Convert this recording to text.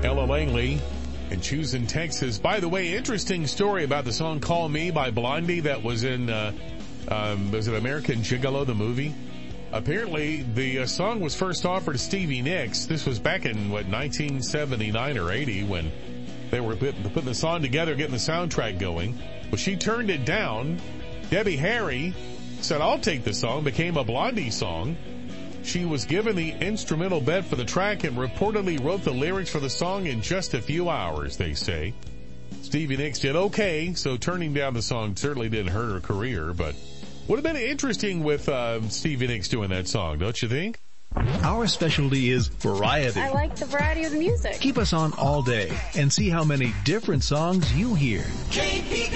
Ella Langley and Choosing Texas. By the way, interesting story about the song Call Me by Blondie that was in, was it American Gigolo, the movie? Apparently, the song was first offered to Stevie Nicks. This was back in, 1979 or 80 when they were putting the song together, getting the soundtrack going. Well, she turned it down. Debbie Harry said, I'll take the song, became a Blondie song. She was given the instrumental bed for the track and reportedly wrote the lyrics for the song in just a few hours, they say. Stevie Nicks did okay, so turning down the song certainly didn't hurt her career, but would have been interesting with Stevie Nicks doing that song, don't you think? Our specialty is variety. I like the variety of the music. Keep us on all day and see how many different songs you hear.